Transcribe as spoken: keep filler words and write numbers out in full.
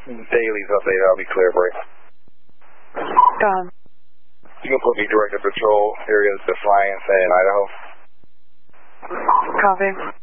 Daly's update, I'll be clear for you. Gone. You can put me direct to patrol, area Defiance in Idaho. Copy.